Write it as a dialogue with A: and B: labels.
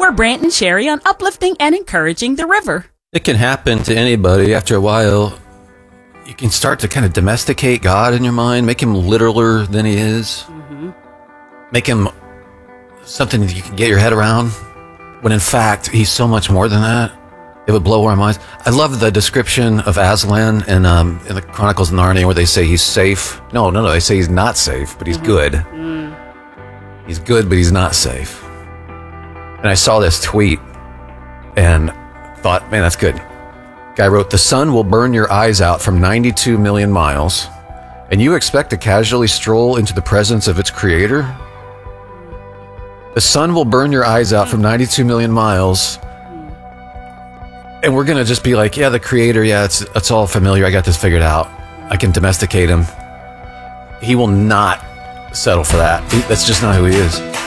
A: over Brant and Sherry on uplifting and encouraging the river.
B: It can happen to anybody. After a while, you can start to kind of domesticate God in your mind, make him literaler than he is, make him something that you can get your head around, when in fact, he's so much more than that. It would blow our minds. I love the description of Aslan in the Chronicles of Narnia where they say he's safe. No, they say he's not safe, but he's good. He's good, but he's not safe. And I saw this tweet and thought, man, that's good. Guy wrote, the sun will burn your eyes out from 92 million miles, and you expect to casually stroll into the presence of its creator? The sun will burn your eyes out from 92 million miles, and we're going to just be like, yeah, the creator, yeah, it's all familiar. I got this figured out. I can domesticate him. He will not settle for that. That's just not who he is.